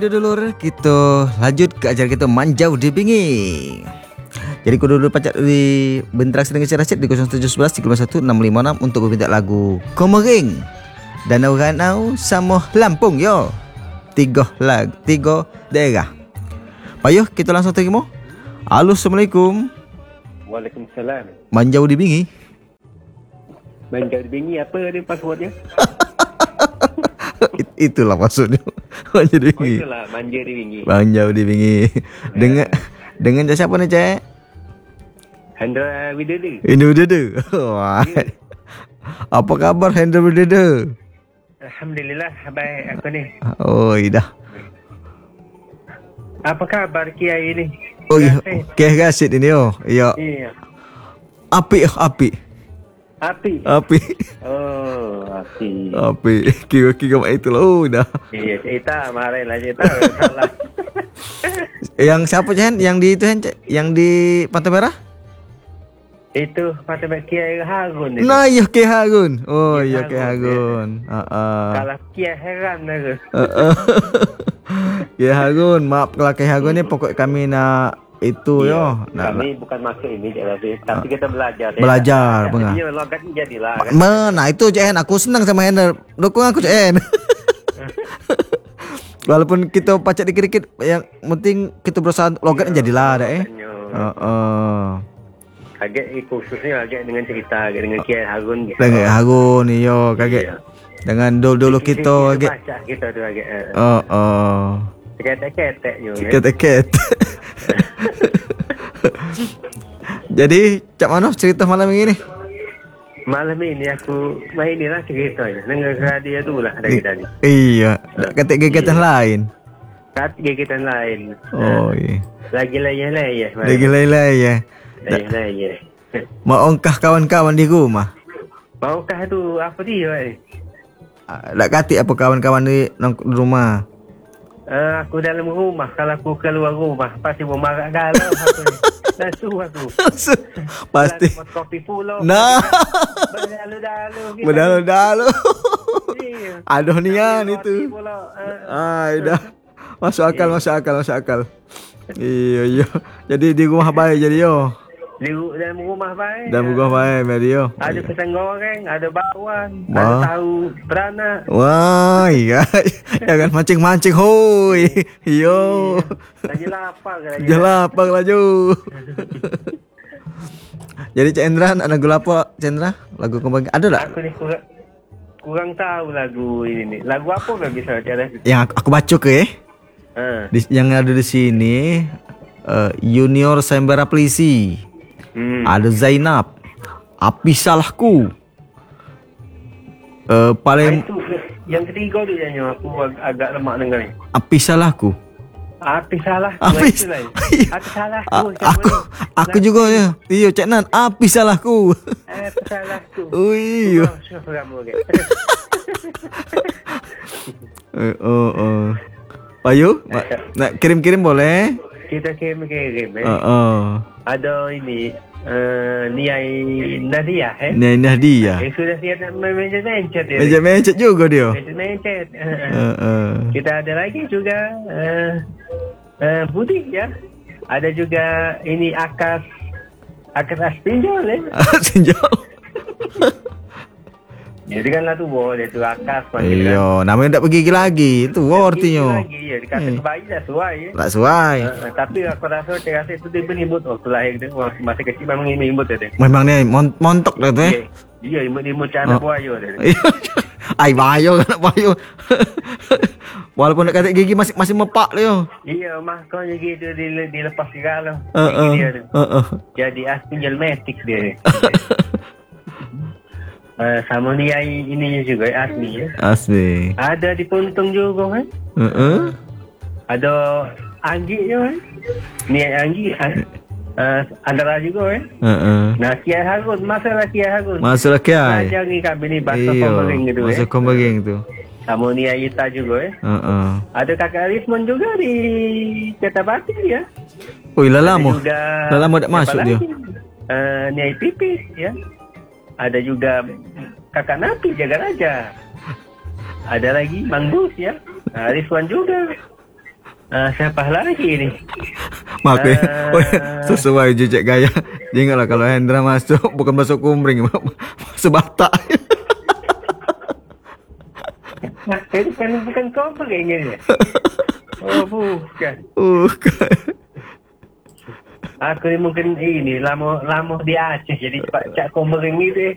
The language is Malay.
Dulur, kita lanjut ke acara kita Manjau di Bingi. Jadi kudu dulu pacak di berinteraksi dengan Cik Rashid di 0711 351 656 untuk meminta lagu Komering, Danau Ranau sama Lampung yo. Tiga daerah. Payuh kita langsung terima. Halo, Assalamualaikum. Waalaikumsalam. Manjau di Bingi. Manjau di Bingi apa dia passwordnya? Itulah maksudnya. Manjau di Bingi. Itulah Manjau di Bingi. Manjau di Bingi. Dengan siapa nih, Cik? Hendra Widada. Ini Widada. Wah. Apa kabar Hendra Widada? Alhamdulillah baik aku ni. Oh, dah. Apa kabar Kiai ni? Oh iya, Kiai Rashid ini oh. Iya. Iya. Api. Api. Oh, api. Kira-kira macam itulah. Oh, dah. Iya, cerita marahlah cerita salah. Yang siapa Cik? Yang di itu Cik? Yang di Pantai Merah? Itu Pantai Kiai Harun itu. Nah, iya Kiai Harun. Oh, iya Kiai Harun. Kalau Kiai heran aku. Kiai Harun, maaf kalau Kiai Harun ni pokok kami nak itu yo. Kami bukan masuk ini tapi kita belajar. Belajar, benar. Iya, logat jadilah. Nah, itu Cik, aku senang sama Hendra. Dukung aku Cik. Walaupun kita pacak dikit-dikit, yang penting kita berusaha logat jadilah dah Kaget khususnya kaget dengan cerita dengan Kiai Harun. Dengan Harun iyo kaget. Dengan dulu kita kaget. Baca kita tu kaget. Ketek-ketek je. Ketek-ketek. Jadi, cak mana cerita malam ini? Malam ini aku main inilah ceritanya. Dengar radio tu lah dari tadi. Iya, kegiatan lain. Kegiatan lain. Oh iya. Lagi lain ya. Lagi. Mau ongkah kawan-kawan di rumah? Maukah tu apa dia ni? Tak kati apa kawan-kawan di rumah? Aku dalam rumah. Kalau aku keluar rumah pasti mau marah galau aku ni. Langsung aku. Pasti. Kopi pulau. Nah. Berdalu-dalu. Aduh nian itu. Dah. Masuk akal. Iya. Jadi di rumah baik jadi yo. Dalam rumah baik. Mario. Ada pisang goreng, ada bakwan, ada tahu beranak. Wah, iya. Jangan mancing-mancing hoi. Yo. Lagi lapar laju. Jadi Cik Endra ada lagu apa, Cik Endra? Lagu kembang ada tak? Aku ni kurang tahu lagu ini ni. Lagu apa lagi bisa cara? Yang aku baca ke yang ada di sini Junior Sayembara Polisi. Ada Zainab, Api Salahku. Paling itu yang ketiga tu yang aku agak lemak dengar ni. Api Salahku. Api Salahku. Aku juga ya. Iya Cik Nan, Api Salahku. Api Salahku. Oh iya. Payu, nak kirim-kirim boleh? Kita kirim. Ada ini Niai Nadia Niai Nadia. Sudah siap nak mencet dia. Mencet juga dia. Mencet. Kita ada lagi juga Budi ya. Ada juga ini Akas Aspinjol Aspinjol. Jadi kan lah tu dia tu Akas panggil. Iya, namanya tak pergi lagi. Itu artinya. Ya, dikata bayi dah suai. Tak suai. Tapi aku rasa itu dia menyebut waktu lahir dia masih kecil memang menyebut dia. Memang ni montok dah tu Iya, imut cara buaya dia. Ai bayo kan bayo. Walaupun nak kata gigi masih mepak dia. Iya, makanya gitu dilepas segala. Jadi Aspinjol Matic dia. Sama dia ininya juga Asmi ya. Asmi. Ada di Puntung juga kan? Ada Anggi juga kan? Ni Anggi. Andara juga kan? Nah Kiai Harun, masalah Kiai Harun. Belajar ni kami ni bahasa Komering gitu bahasa Komering tu. Sama ni Ayita juga Ada kakak Rismon juga di Kertabati ya. Oh lama tak masuk dia. Ni Pipis ya. Ada juga kakak Napi Jaga Raja. Ada lagi Mang Bus ya. Rizwan juga. Siapa lagi ni? Maaf sesuai je Cik Gaya. Ingatlah kalau Hendra masuk, bukan masuk kumring, masuk batak. Itu kan bukan komering ni. Oh, bukan. Aku ni mungkin ini lama di Aceh, jadi cak komering ni dia.